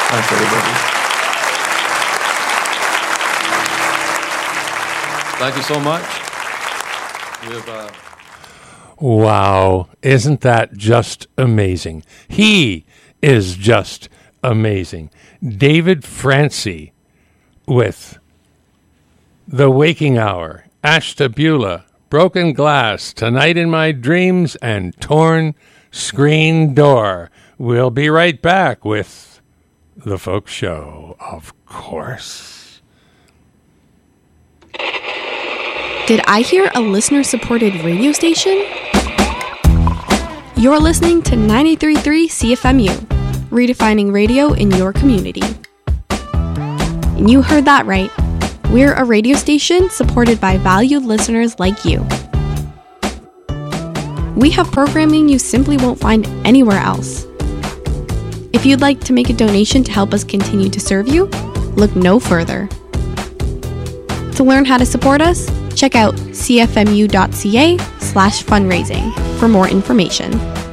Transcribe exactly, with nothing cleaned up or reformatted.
Thanks, everybody. Thank you so much. We have, uh... Wow, isn't that just amazing? He is just amazing. David Francie with The Waking Hour, Ashtabula, Broken Glass, Tonight in My Dreams, and Torn Screen Door. We'll be right back with The Folk Show, of course. Did I hear a listener-supported radio station? You're listening to ninety-three point three C F M U, redefining radio in your community. And you heard that right. We're a radio station supported by valued listeners like you. We have programming you simply won't find anywhere else. If you'd like to make a donation to help us continue to serve you, look no further. To learn how to support us, check out c f m u dot c a slash fundraising for more information.